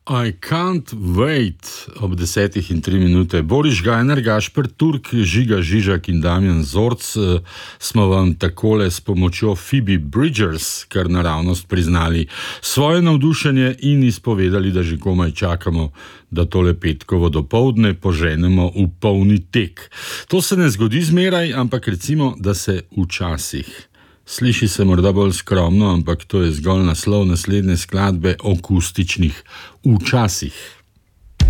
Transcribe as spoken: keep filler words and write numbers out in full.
I can't wait ob desetih in tri minute. Boris Gajner, Gašper Turk, Žiga Žižak in Damjan Zorc smo vam takole s pomočjo Phoebe Bridgers kar naravnost priznali svoje navdušenje in izpovedali, da že komaj čakamo, da tole petkovo dopoldne poženemo v polni tek. To se ne zgodi zmeraj, ampak recimo, da se včasih. Sliši se morda bolj skromno, ampak to je zgolj naslov naslednje skladbe Akustičnih včasih.